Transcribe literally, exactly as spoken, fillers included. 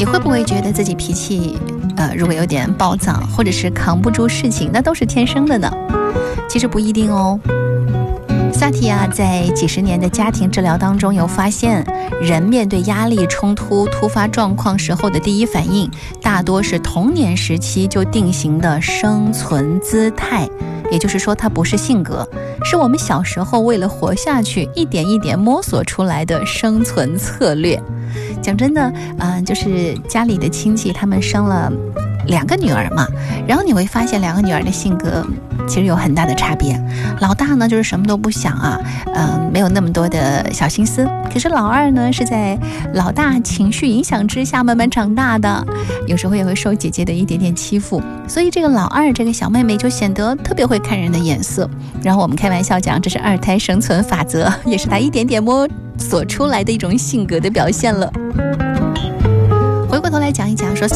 你会不会觉得自己脾气呃，如果有点暴躁，或者是扛不住事情，那都是天生的呢？其实不一定哦。萨提亚在几十年的家庭治疗当中有发现，人面对压力、冲突、突发状况时候的第一反应，大多是童年时期就定型的生存姿态。也就是说，它不是性格，是我们小时候为了活下去一点一点摸索出来的生存策略。讲真的，嗯、呃，就是家里的亲戚他们生了两个女儿嘛，然后你会发现两个女儿的性格其实有很大的差别。老大呢就是什么都不想啊，嗯、呃，没有那么多的小心思。可是老二呢是在老大情绪影响之下慢慢长大的，有时候也会受姐姐的一点点欺负，所以这个老二这个小妹妹就显得特别会看人的眼色。然后我们开玩笑讲，这是二胎生存法则，也是她一点点摸索出来的一种性格的表现了。回过头来讲一讲说